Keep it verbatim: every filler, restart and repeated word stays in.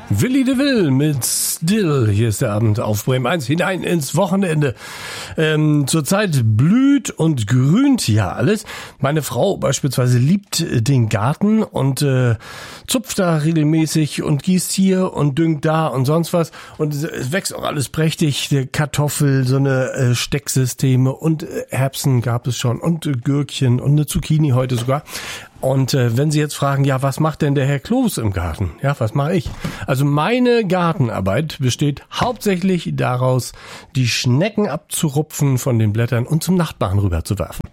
Willi de Will mit Still. Hier ist der Abend auf Bremen eins hinein ins Wochenende. Ähm, zurzeit blüht und grünt ja alles. Meine Frau beispielsweise liebt den Garten und äh, zupft da regelmäßig und gießt hier und düngt da und sonst was. Und es wächst auch alles prächtig. Die Kartoffel, so eine äh, Stecksysteme und äh, Erbsen gab es schon und äh, Gürkchen und eine Zucchini heute sogar. Und äh, wenn Sie jetzt fragen, ja, was macht denn der Herr Kloß im Garten? Ja, was mache ich? Also meine Gartenarbeit besteht hauptsächlich daraus, die Schnecken abzurupfen von den Blättern und zum Nachbarn rüberzuwerfen.